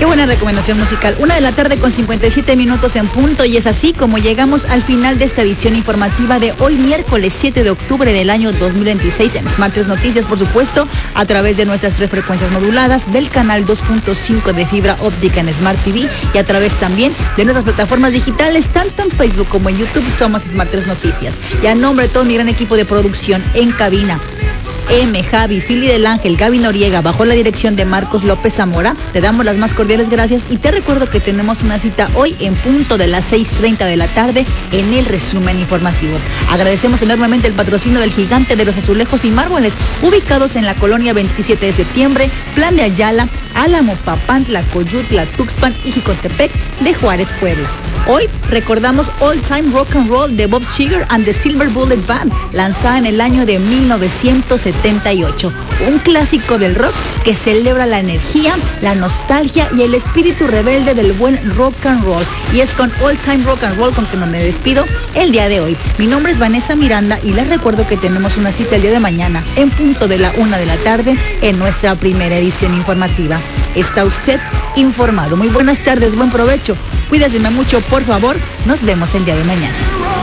Qué buena recomendación musical. 1:57 p.m. en punto, y es así como llegamos al final de esta edición informativa de hoy, miércoles 7 de octubre del año 2026, en Smart 3 Noticias, por supuesto, a través de nuestras 3 frecuencias moduladas, del canal 2.5 de fibra óptica en Smart TV, y a través también de nuestras plataformas digitales, tanto en Facebook como en YouTube. Somos Smart 3 Noticias. Y a nombre de todo mi gran equipo de producción en cabina, Javi, Fili del Ángel, Gaby Noriega, bajo la dirección de Marcos López Zamora, te damos las más cordiales gracias y te recuerdo que tenemos una cita hoy en punto de las 6:30 de la tarde en el resumen informativo. Agradecemos enormemente el patrocinio del gigante de los azulejos y mármoles, ubicados en la colonia 27 de septiembre, Plan de Ayala, Álamo, Papantla, Coyutla, Tuxpan y Jicotepec de Juárez, Puebla. Hoy recordamos All Time Rock and Roll de Bob Seger and the Silver Bullet Band, lanzada en el año de 1978. Un clásico del rock que celebra la energía, la nostalgia y el espíritu rebelde del buen rock and roll. Y es con All Time Rock and Roll con que no me despido el día de hoy. Mi nombre es Vanessa Miranda y les recuerdo que tenemos una cita el día de mañana en punto de la 1 de la tarde en nuestra primera edición informativa. Está usted informado. Muy buenas tardes, buen provecho. Cuídese mucho, por favor. Nos vemos el día de mañana.